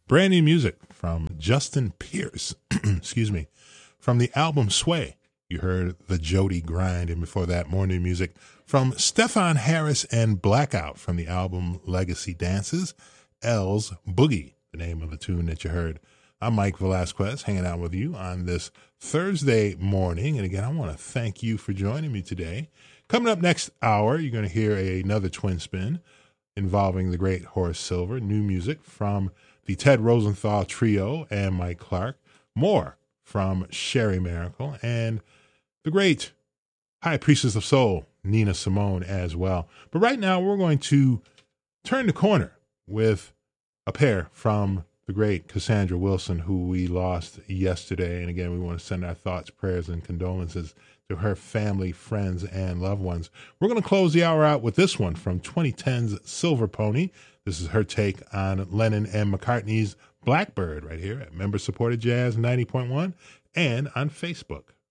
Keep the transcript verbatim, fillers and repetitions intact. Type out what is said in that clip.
Brand new music from Justin Pierce, excuse me, from the album Sway. You heard The Jody Grind, and before that, more new music from Stefan Harris and Blackout from the album Legacy Dances. L's Boogie, the name of the tune that you heard. I'm Mike Velasquez, hanging out with you on this Thursday morning. And again, I want to thank you for joining me today. Coming up next hour, you're going to hear another twin spin involving the great Horace Silver, new music from the Ted Rosenthal Trio and Mike Clark, more from Sherry Miracle, and the great High Priestess of Soul, Nina Simone, as well. But right now, we're going to turn the corner with a pair from the great Cassandra Wilson, who we lost yesterday. And again, we want to send our thoughts, prayers, and condolences to her family, friends, and loved ones. We're going to close the hour out with this one from twenty ten's Silver Pony. This is her take on Lennon and McCartney's Blackbird right here at Member Supported Jazz ninety point one and on Facebook.